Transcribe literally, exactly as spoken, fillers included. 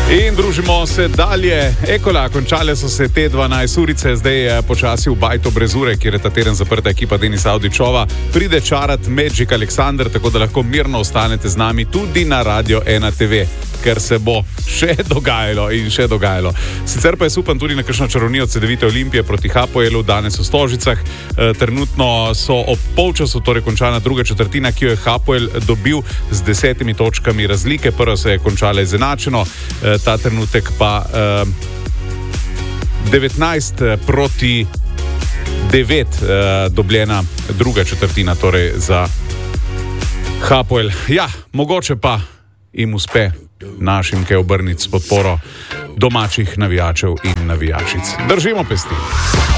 In družimo se dalje. Ekola, končale so se te dvanajst urice, zdaj je počasi v bajto brez ure, kjer je ta teden zaprta ekipa Denisa Avdićova. Pride čarat Magic Alexander, tako da lahko mirno ostanete z nami tudi na Radio ena te ve, ker se bo še dogajalo in še dogajalo. Sicer pa je upam tudi na kakšno čarovnijo C D V Olimpije proti Hapoelu danes v Stožicah. E, trenutno so ob polčasu torej končana druga četrtina, ki jo je Hapoel dobil z desetimi točkami razlike. Prva se je končala izenačeno, e, ta trenutek pa e, devetnajst proti devet e, dobljena druga četrtina torej za Hapoel. Ja, mogoče pa jim uspe našim kaj obrniti s podporo domačih navijačev in navijačic. Držimo pesti.